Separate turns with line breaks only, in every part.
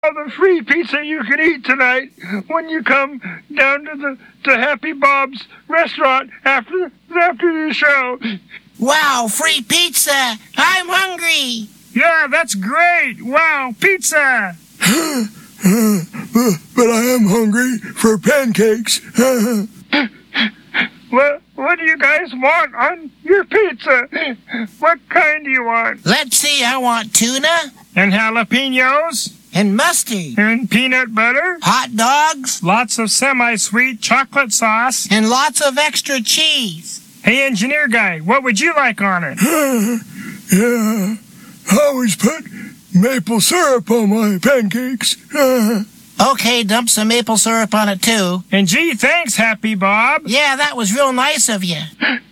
all the free pizza you can eat tonight when you come down to Happy Bob's restaurant after the show.
Wow, free pizza! I'm hungry!
Yeah, that's great! Wow, pizza!
But I am hungry for pancakes.
What do you guys want on your pizza? What kind do you want?
Let's see, I want tuna.
And jalapenos?
And mustard.
And peanut butter?
Hot dogs.
Lots of semi-sweet chocolate sauce.
And lots of extra cheese.
Hey, engineer guy, what would you like on it?
Yeah, I always put maple syrup on my pancakes.
Okay, dump some maple syrup on it, too.
And gee, thanks, Happy Bob.
Yeah, that was real nice of you.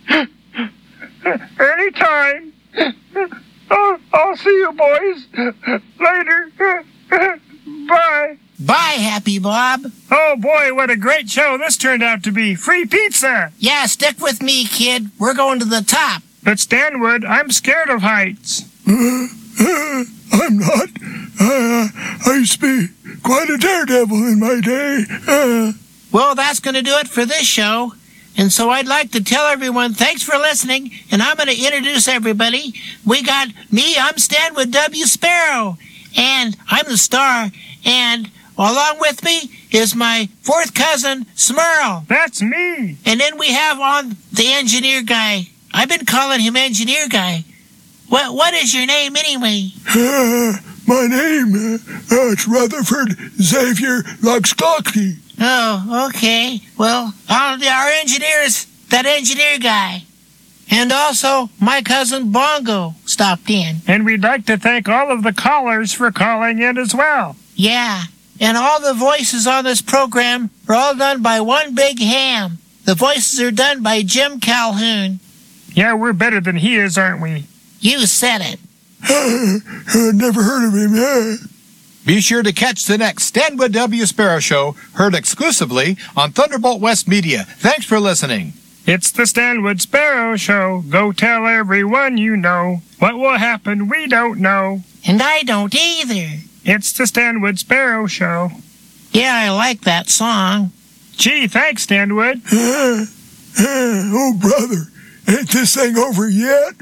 Anytime. I'll see you boys later. Bye.
Bye, Happy Bob.
Oh, boy, what a great show this turned out to be. Free pizza.
Yeah, stick with me, kid. We're going to the top.
But Stanwood, I'm scared of heights.
I'm not. I used to be quite a daredevil in my day.
Well, that's going to do it for this show. And so I'd like to tell everyone thanks for listening, and I'm going to introduce everybody. We got me, I'm Stanwood W. Sparrow, and I'm the star, and along with me is my fourth cousin, Smurl.
That's me.
And then we have on the engineer guy. I've been calling him engineer guy. What is your name anyway?
My name, it's Rutherford Xavier Luxclocky.
Oh, okay. Well, our engineer is that engineer guy. And also, my cousin Bongo stopped in.
And we'd like to thank all of the callers for calling in as well.
Yeah, and all the voices on this program are all done by one big ham. The voices are done by Jim Calhoun.
Yeah, we're better than he is, aren't we?
You said it.
Never heard of him.
Be sure to catch the next Stanwood W. Sparrow Show, heard exclusively on Thunderbolt West Media. Thanks for listening.
It's the Stanwood Sparrow Show. Go tell everyone you know. What will happen, we don't know.
And I don't either.
It's the Stanwood Sparrow Show.
Yeah, I like that song.
Gee, thanks, Stanwood.
Oh, brother, ain't this thing over yet?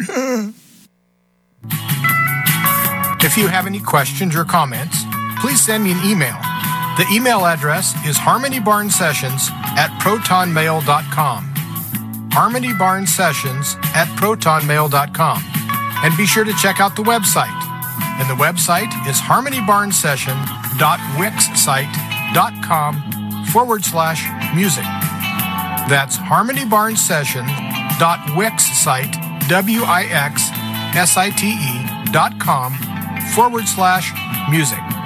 If you have any questions or comments, please send me an email. The email address is harmonybarnsessions@protonmail.com. harmonybarnsessions@protonmail.com. And be sure to check out the website. And the website is harmonybarnsession.wixsite.com/music. That's harmonybarnsession.wixsite.com/music.